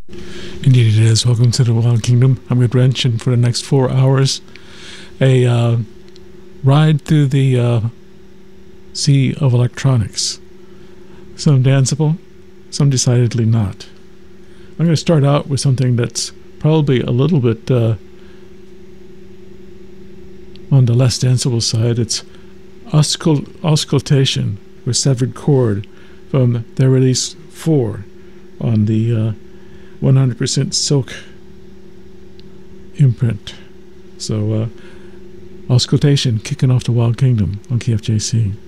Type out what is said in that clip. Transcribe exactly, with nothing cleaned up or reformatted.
Indeed it is. Welcome to the Wild Kingdom. I'm Good Wrench, and for the next four hours, a uh, ride through the uh, sea of electronics. Some danceable, some decidedly not. I'm going to start out with something that's probably a little bit uh, on the less danceable side. It's Auscul- Auscultation with Severed Chord from their release four on the uh, one hundred percent Silk imprint. So, uh, Auscultation kicking off the Wild Kingdom on K F J C.